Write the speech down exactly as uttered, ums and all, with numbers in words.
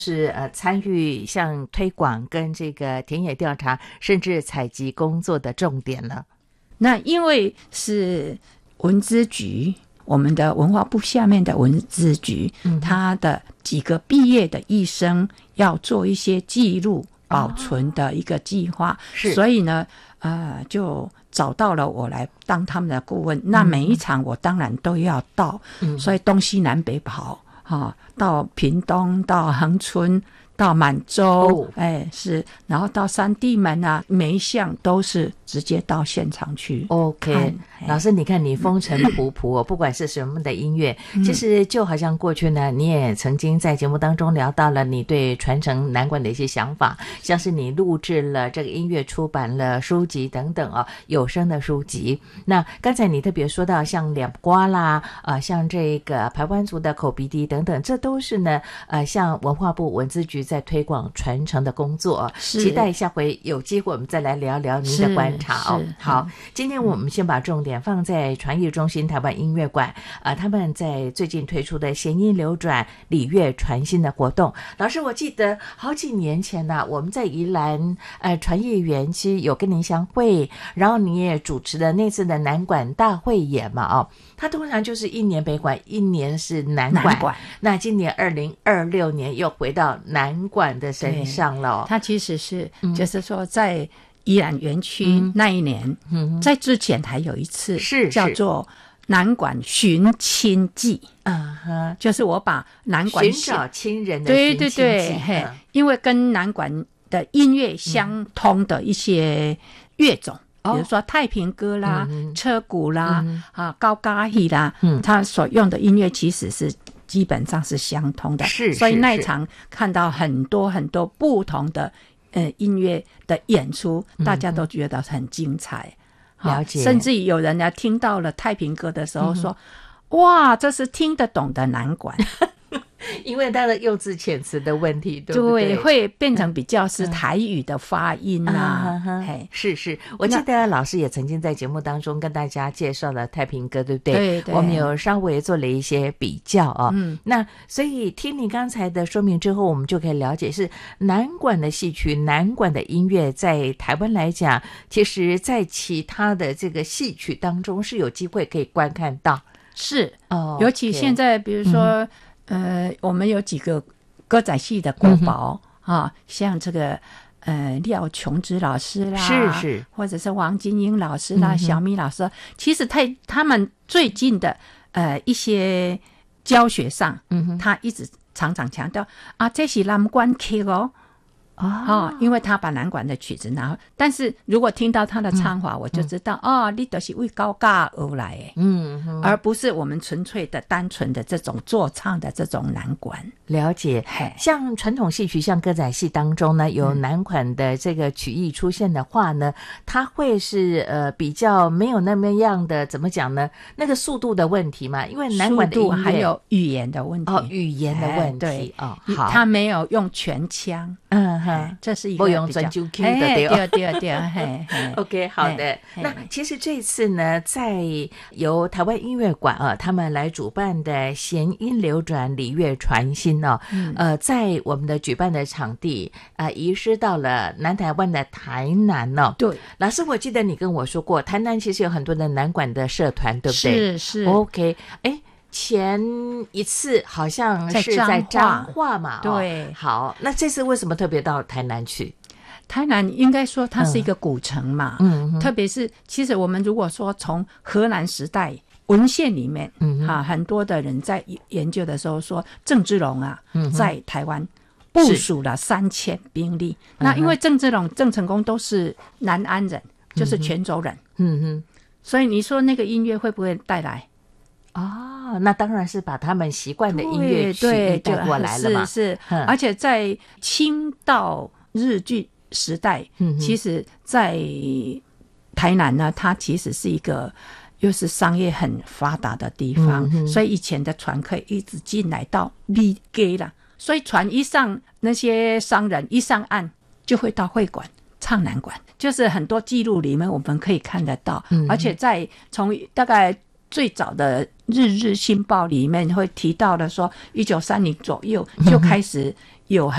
是呃参与像推广跟这个田野调查甚至采集工作的重点了。 那因为是文资局，我们的文化部下面的文资局，嗯，他的几个毕业的医生要做一些记录保存的一个计划，哦，所以呢呃就找到了我来当他们的顾问，嗯，那每一场我当然都要到，嗯，所以东西南北跑，哦，到屏东，到恒春，到满洲，哦，哎是，然后到三地门啊，每一项都是直接到现场去。 OK， 老师，你看你风尘仆仆，哦，不管是什么的音乐，嗯，其实就好像过去呢，你也曾经在节目当中聊到了你对传承南管的一些想法，像是你录制了这个音乐，出版了书籍等等啊，有声的书籍。那刚才你特别说到像两瓜啦，呃，像这个排湾族的口鼻笛等等，这都是呢，呃，像文化部文资局在推广传承的工作。期待下回有机会我们再来聊聊您的观察哦。好，今天我们先把重点放在传艺中心台湾音乐馆，呃，他们在最近推出的弦音流转礼乐传新的活动。老师，我记得好几年前呢，啊，我们在宜兰呃传艺园区有跟您相会，然后你也主持了那次的南管大汇演嘛，哦，它通常就是一年北管，一年是南管，南管，那今年二零二六年又回到南管的身上了，哦。 它其实是，嗯，就是说在宜兰园区那一年，嗯，在之前还有一次是叫做南管寻亲记，嗯哼，就是我把南管寻找亲人的寻亲记， 对对对，嗯，因为跟南管的音乐相通的一些乐种，嗯，比如说太平歌啦，嗯，车鼓啦，嗯，啊高嘎戏啦，嗯，他所用的音乐其实是基本上是相通的，是，所以那一场看到很多很多不同的呃音乐的演出，大家都觉得很精彩。嗯，了解，甚至有人呢听到了太平歌的时候说，嗯，哇，这是听得懂的南管。 因为它的用字遣词的问题，对不对？ 对，会变成比较是台语的发音啊。 嗯嗯，是是，我记得老师也曾经在节目当中跟大家介绍了太平歌，对不对？ 对对， 我们有稍微做了一些比较啊。嗯，那所以听你刚才的说明之后，我们就可以了解是南管的戏曲、南管的音乐，在台湾来讲，其实在其他的这个戏曲当中是有机会可以观看到。 是哦，尤其现在比如说。嗯呃，我们有几个歌仔戏的国宝，嗯，啊，像这个呃廖琼枝老师啦， 是是， 或者是王金英老师啦，嗯，小米老师，其实他他们最近的呃一些教学上，嗯，他一直常常强调啊，这是南管曲哦。哦，因为他把南管的曲子拿，但是如果听到他的唱法，嗯，我就知道，嗯，哦，你都是为高嘎而来的，嗯，嗯，而不是我们纯粹的单纯的这种做唱的这种南管。 了解，像传统戏曲，像歌仔戏当中呢，有南管的这个曲艺出现的话呢，嗯，它会是呃比较没有那么样的怎么讲呢？那个速度的问题嘛，因为南管的音乐还有语言的问题， 哦，语言的问题，对，哦，好， 他没有用全腔，嗯。这是一个不用专注 Q 的，对对对对。 OK， 好的。那其实这次呢，在由台湾音乐馆啊，他们来主办的弦音流转礼乐传新哦，嗯，呃，在我们的举办的场地啊，呃，移师到了南台湾的台南哦。 对， 老师，我记得你跟我说过，台南其实有很多的南管的社团，对不对？ 是是。 OK， 哎。前一次好像是在彰化嘛， 对， 哦，好，那这次为什么特别到台南去？ 台南应该说它是一个古城嘛，嗯，特别是其实我们如果说从荷兰时代文献里面，嗯，啊，很多的人在研究的时候说，郑芝龙啊，嗯，在台湾部署了三千兵力，那因为郑芝龙、郑成功都是南安人，就是泉州人，嗯哼，所以你说那个音乐会不会带来？ 哦，那当然是把他们习惯的音乐曲艺带过来了嘛。 是是、嗯，而且在清道日据时代，嗯，其实在台南呢，它其实是一个又是商业很发达的地方，嗯，所以以前的船可以一直进来到米街啦，所以船一上，那些商人一上岸就会到会馆唱南管，就是很多记录里面我们可以看得到，嗯，而且在从大概最早的日日新报里面会提到的说一九三零左右就开始有